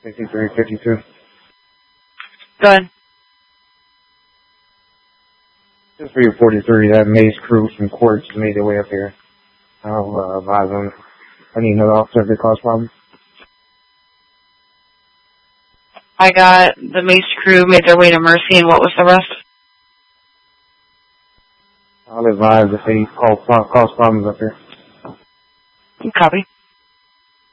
5352. Go ahead. Just for your 43, that Maze crew from Quartz made their way up here. I'll advise them. I need another officer if they cause problems. I got the Mace crew made their way to Mercy, and what was the rest? I'll advise if they cause problems up here. Copy.